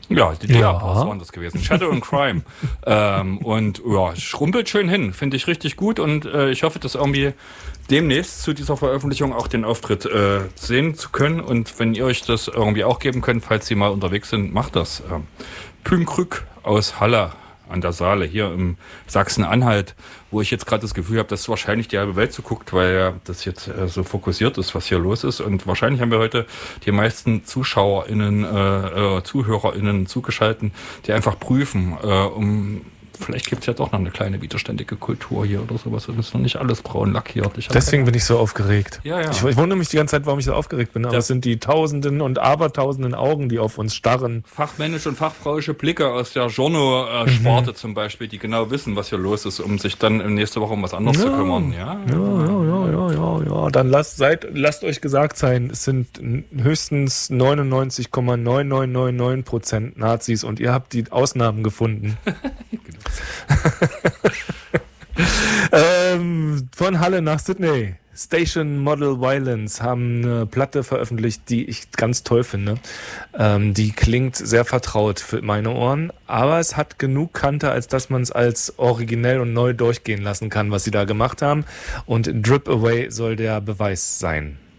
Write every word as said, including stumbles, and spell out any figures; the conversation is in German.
Ja, die Diabos waren das gewesen. Shadow and Crime. ähm, und ja, schrumpelt schön hin. Finde ich richtig gut und äh, ich hoffe, dass irgendwie demnächst zu dieser Veröffentlichung auch den Auftritt äh, sehen zu können. Und wenn ihr euch das irgendwie auch geben könnt, falls sie mal unterwegs sind, macht das. Ähm, Pümkrück aus Halle an der Saale, hier im Sachsen-Anhalt, wo ich jetzt gerade das Gefühl habe, dass wahrscheinlich die halbe Welt so guckt, weil ja das jetzt äh, so fokussiert ist, was hier los ist. Und wahrscheinlich haben wir heute die meisten ZuschauerInnen, äh, äh, ZuhörerInnen zugeschalten, die einfach prüfen, äh, um vielleicht gibt es ja doch noch eine kleine widerständige Kultur hier oder sowas. Und es ist noch nicht alles braun lackiert. Ich Deswegen bin ich so aufgeregt. Ja, ja. Ich, ich wundere mich die ganze Zeit, warum ich so aufgeregt bin. Aber Ja. es sind die tausenden und abertausenden Augen, die auf uns starren. Fachmännische und fachfrauische Blicke aus der Journo-Sparte mhm. zum Beispiel, die genau wissen, was hier los ist, um sich dann nächste Woche um was anderes ja. zu kümmern. Ja, ja, ja, ja, ja, ja, ja. Dann lasst, seid, lasst euch gesagt sein, es sind höchstens neunundneunzig Komma neun neun neun neun Prozent Nazis und ihr habt die Ausnahmen gefunden. ähm, von Halle nach Sydney. Station Model Violence haben eine Platte veröffentlicht, die ich ganz toll finde. Ähm, die klingt sehr vertraut für meine Ohren, aber es hat genug Kante, als dass man es als originell und neu durchgehen lassen kann, was sie da gemacht haben. Und Drip Away soll der Beweis sein.